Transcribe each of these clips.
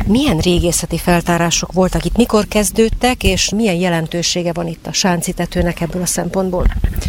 Milyen régészeti feltárások voltak itt, mikor kezdődtek, és milyen jelentősége van itt a Sánci-tetőnek ebből a szempontból?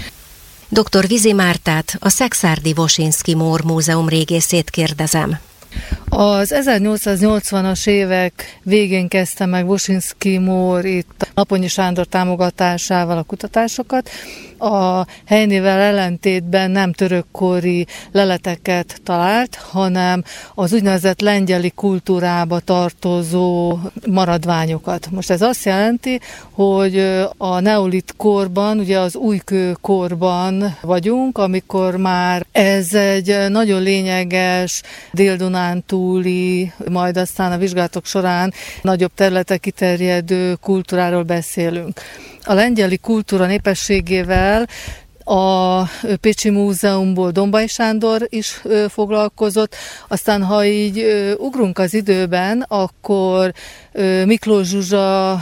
Dr. Vizi Mártát, a Szekszárdi Wosinski Mór Múzeum régészét kérdezem. Az 1880-as évek végén kezdte meg Wosinski Mór itt Naponyi Sándor támogatásával a kutatásokat. A helynével ellentétben nem törökkori leleteket talált, hanem az úgynevezett lengyeli kultúrába tartozó maradványokat. Most ez azt jelenti, hogy a neolit korban, ugye az újkőkorban vagyunk, amikor már ez egy nagyon lényeges Dél-Dunántúli, majd aztán a vizsgálatok során nagyobb területek kiterjedő kultúráról beszélünk. A lengyeli kultúra népességével a Pécsi Múzeumból Dombai Sándor is foglalkozott, aztán ha így ugrunk az időben, akkor Miklós Zsuzsa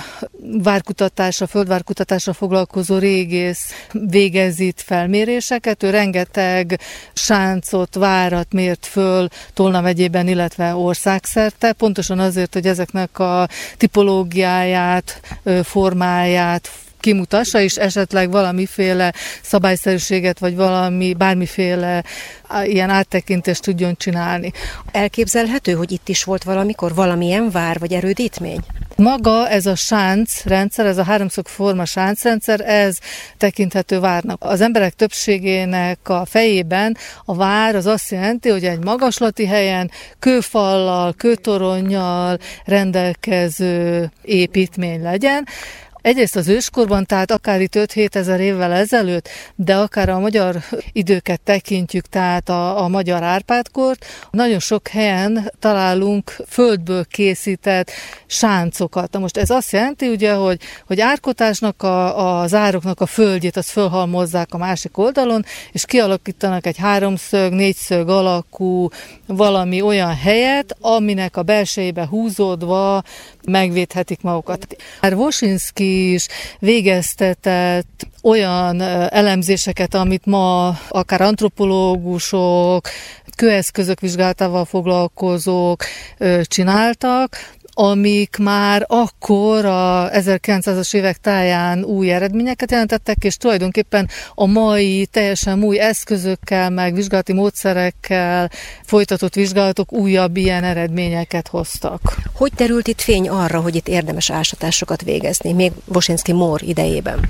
földvárkutatásra foglalkozó régész végez itt felméréseket. Ő rengeteg sáncot, várat mért föl Tolna megyében, illetve országszerte, pontosan azért, hogy ezeknek a tipológiáját, formáját kimutassa, és esetleg valamiféle szabályszerűséget, vagy bármiféle ilyen áttekintést tudjon csinálni. Elképzelhető, hogy itt is volt valamikor valamilyen vár vagy erődítmény? Maga ez a sáncrendszer, ez a háromszög forma sáncrendszer, ez tekinthető várnak. Az emberek többségének a fejében a vár az azt jelenti, hogy egy magaslati helyen kőfallal, kőtoronnyal rendelkező építmény legyen. Egyrészt az őskorban, tehát akár itt 5-7 ezer évvel ezelőtt, de akár a magyar időket tekintjük, tehát a magyar Árpád-kort, nagyon sok helyen találunk földből készített sáncokat. Na most ez azt jelenti, ugye, hogy árkotásnak az ároknak a földjét, azt fölhalmozzák a másik oldalon, és kialakítanak egy háromszög, négyszög alakú valami olyan helyet, aminek a belsejébe húzódva megvédhetik magukat. Már Wosinski is végeztetett olyan elemzéseket, amit ma akár antropológusok, kőeszközök vizsgálatával foglalkozók csináltak, amik már akkor a 1900-as évek táján új eredményeket jelentettek, és tulajdonképpen a mai teljesen új eszközökkel, meg vizsgálati módszerekkel folytatott vizsgálatok újabb ilyen eredményeket hoztak. Hogy derült itt fény arra, hogy itt érdemes ásatásokat végezni, még Wosinski Mór idejében?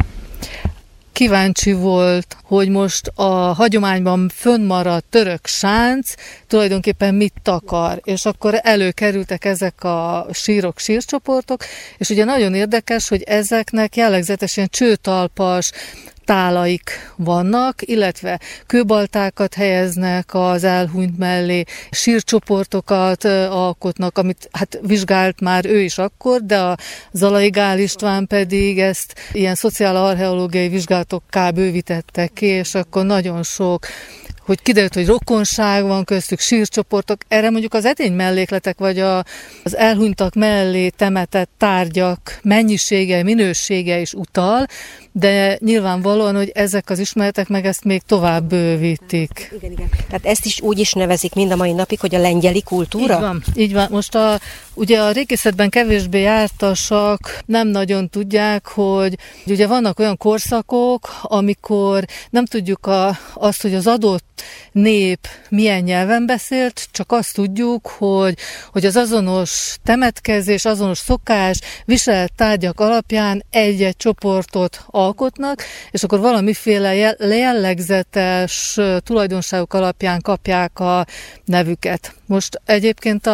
Kíváncsi volt, hogy most a hagyományban fönnmaradt török sánc tulajdonképpen mit takar, és akkor előkerültek ezek a sírok, sírcsoportok, és ugye nagyon érdekes, hogy ezeknek jellegzetesen csőtalpas tálaik vannak, illetve kőbaltákat helyeznek az elhunyt mellé, sírcsoportokat alkotnak, amit hát vizsgált már ő is akkor, de a Zalai Gál István pedig ezt ilyen szociál-archeológiai vizsgálatokká bővítette ki, és akkor nagyon sok, hogy kiderült, hogy rokonság van köztük, sírcsoportok. Erre mondjuk az edény mellékletek, vagy az elhunytak mellé temetett tárgyak mennyisége, minősége is utal, de nyilvánvalóan, hogy ezek az ismeretek meg ezt még tovább bővítik. Igen. Tehát ezt is úgy is nevezik mind a mai napig, hogy a lengyeli kultúra? Így van. Most ugye a régészetben kevésbé jártasak nem nagyon tudják, hogy ugye vannak olyan korszakok, amikor nem tudjuk azt, hogy az adott nép milyen nyelven beszélt, csak azt tudjuk, hogy az azonos temetkezés, azonos szokás, viselt tárgyak alapján egy-egy csoportot alkotnak, és akkor valamiféle jellegzetes tulajdonságok alapján kapják a nevüket. Most egyébként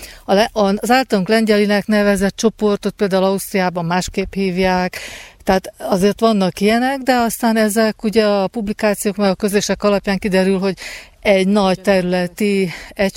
az általunk lengyelinek nevezett csoportot például Ausztriában másképp hívják, tehát azért vannak ilyenek, de aztán ezek ugye a publikációk meg a közlések alapján kiderül, hogy egy nagy területi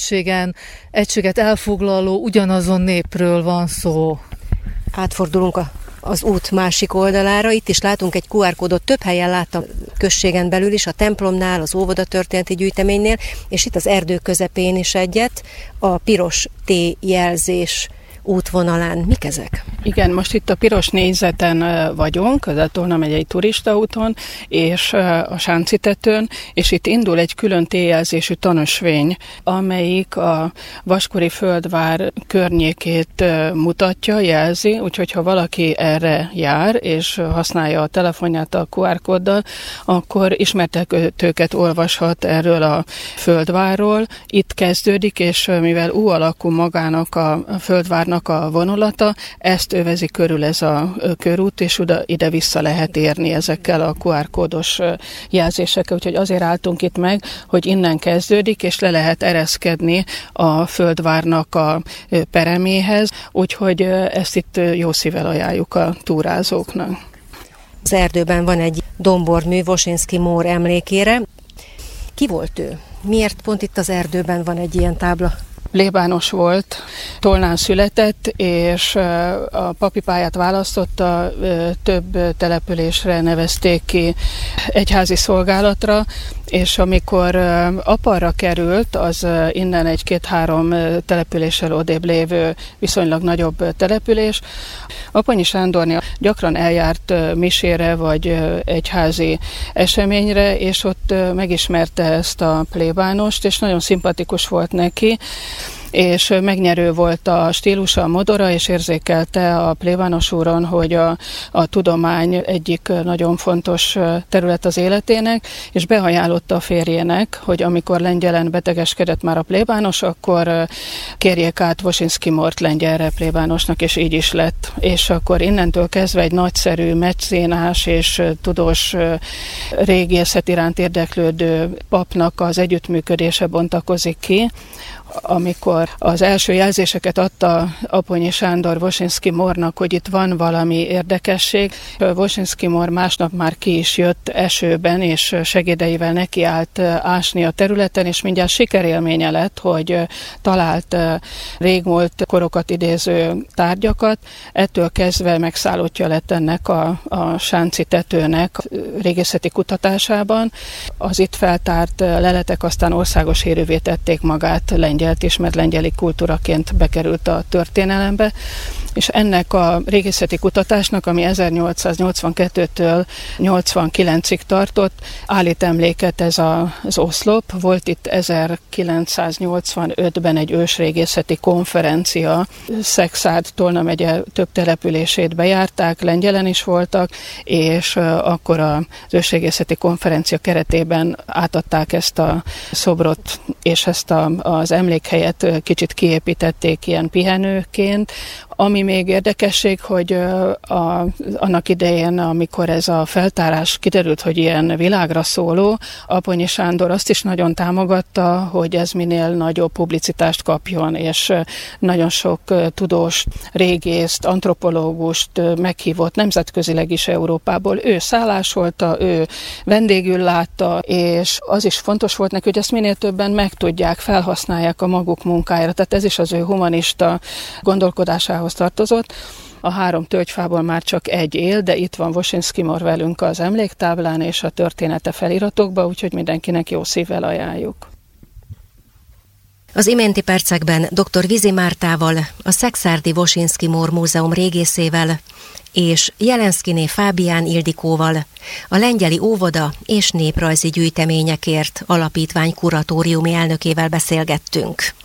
egységet elfoglaló ugyanazon népről van szó. Átfordulunk az út másik oldalára. Itt is látunk egy QR kódot, több helyen láttam községen belül is, a templomnál, az óvoda történeti gyűjteménynél, és itt az erdő közepén is egyet, a piros T jelzés útvonalán. Mik ezek? Igen, most itt a piros négyzeten vagyunk, az a Tolna megyei turistaúton, és a Sáncitetőn, és itt indul egy külön T-jelzésű tanösvény, amelyik a vaskori földvár környékét mutatja, jelzi, úgyhogy ha valaki erre jár, és használja a telefonját a QR kóddal, akkor ismertetőket olvashat erről a földvárról. Itt kezdődik, és mivel U alakú magának a földvárnak a vonulata, ezt övezi körül ez a körút, és ide vissza lehet érni ezekkel a QR kódos jelzésekkel. Úgyhogy azért álltunk itt meg, hogy innen kezdődik, és le lehet ereszkedni a földvárnak a pereméhez, úgyhogy ezt itt jó szívvel ajánljuk a túrázóknak. Az erdőben van egy dombormű Woszyński Mór emlékére. Ki volt ő? Miért pont itt az erdőben van egy ilyen tábla? Plébános volt, Tolnán született, és a papi pályát választotta, több településre nevezték ki egyházi szolgálatra, és amikor Aparra került, az innen egy 2-3 településsel odébb lévő viszonylag nagyobb település, Aponyi Sándorné gyakran eljárt misére vagy egyházi eseményre, és ott megismerte ezt a plébánost, és nagyon szimpatikus volt neki, és megnyerő volt a stílusa, a modora, és érzékelte a plébános úron, hogy a tudomány egyik nagyon fontos terület az életének, és beajánlotta a férjének, hogy amikor lengyelen betegeskedett már a plébános, akkor kérjék át Woszyński Mórt lengyelre plébánosnak, és így is lett. És akkor innentől kezdve egy nagyszerű mecénás és tudós régészet iránt érdeklődő papnak az együttműködése bontakozik ki, amikor az első jelzéseket adta Aponyi Sándor Woszyński Mórnak, hogy itt van valami érdekesség. Woszyński Mór másnap már ki is jött esőben, és segédeivel nekiállt ásni a területen, és mindjárt sikerélménye lett, hogy talált régmúlt korokat idéző tárgyakat. Ettől kezdve megszállottja lett ennek a Sáncitetőnek régészeti kutatásában. Az itt feltárt leletek aztán országos hírűvé tették magát, lengyelt is, mert lengyeli kultúraként bekerült a történelembe, és ennek a régészeti kutatásnak, ami 1882-től 89-ig tartott, állít emléket ez az oszlop. Volt itt 1985-ben egy ősrégészeti konferencia, Szekszárd, Tolna megye több települését bejárták, lengyelen is voltak, és akkor az ősrégészeti konferencia keretében átadták ezt a szobrot, és ezt az emlékhelyet kicsit kiépítették ilyen pihenőként. Ami még érdekesség, hogy annak idején, amikor ez a feltárás kiderült, hogy ilyen világra szóló, Aponyi Sándor azt is nagyon támogatta, hogy ez minél nagyobb publicitást kapjon, és nagyon sok tudós, régészt, antropológust meghívott nemzetközileg is Európából. Ő szállásolta, ő vendégül látta, és az is fontos volt neki, hogy ezt minél többen megtudják, felhasználják a maguk munkájára. Tehát ez is az ő humanista gondolkodásához tartozott. A 3 tölgyfából már csak egy él, de itt van Woszyński Mór velünk az emléktáblán és a története feliratokban, úgyhogy mindenkinek jó szívvel ajánljuk. Az iménti percekben dr. Vizi Mártával, a Szekszárdi Woszyński Mór Múzeum régészével és Jelenszkiné Fábián Ildikóval, a Lengyeli Óvoda és Néprajzi Gyűjteményekért Alapítvány kuratóriumi elnökével beszélgettünk.